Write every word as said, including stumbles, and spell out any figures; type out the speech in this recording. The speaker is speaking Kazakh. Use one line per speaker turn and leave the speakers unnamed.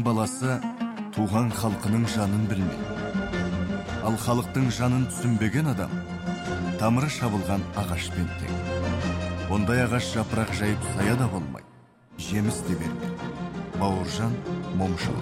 Баласы туған халқының жанын білмейді. Ал халықтың жанын түсінбеген адам тамыры шабылған ағашпен тең. Ондай ағаш жапырақ жайып сая да болмайды, жеміс те бермейді. Бауыржан Момышұлы.